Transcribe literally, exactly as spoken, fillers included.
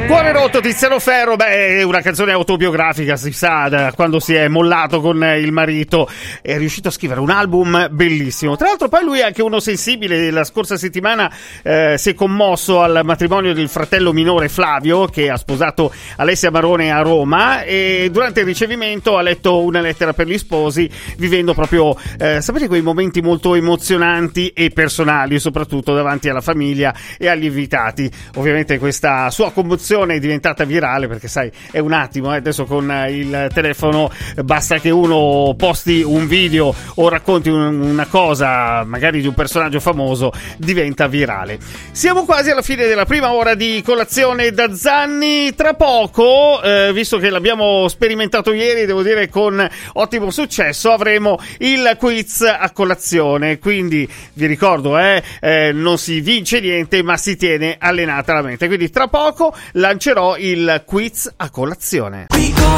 Cuore rotto, Tiziano Ferro, beh, è una canzone autobiografica, si sa, da quando si è mollato con il marito, è riuscito a scrivere un album bellissimo. Tra l'altro poi lui è anche uno sensibile, la scorsa settimana eh, si è commosso al matrimonio del fratello minore Flavio, che ha sposato Alessia Marone a Roma, e durante il ricevimento ha letto una lettera per gli sposi, vivendo proprio, eh, sapete, quei momenti molto emozionanti e personali, soprattutto davanti alla famiglia e agli invitati. Ovviamente questa sua commozione è diventata virale, perché sai, è un attimo, eh, adesso con il telefono basta che uno posti un video o racconti un, una cosa magari di un personaggio famoso, diventa virale. Siamo quasi alla fine della prima ora di Colazione da Zanni. Tra poco, eh, visto che l'abbiamo sperimentato ieri, devo dire con ottimo successo, avremo il quiz a colazione, quindi vi ricordo, eh, eh, non si vince niente ma si tiene allenata la mente, quindi tra poco lancerò il quiz a colazione.